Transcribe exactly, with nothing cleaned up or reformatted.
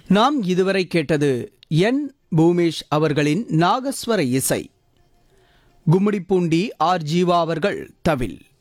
நாம் இதுவரை கேட்டது என் பூமேஷ் அவர்களின் நாகஸ்வர இசை. கும்மிடிப்பூண்டி ஆர் ஜீவா அவர்கள் தவில்.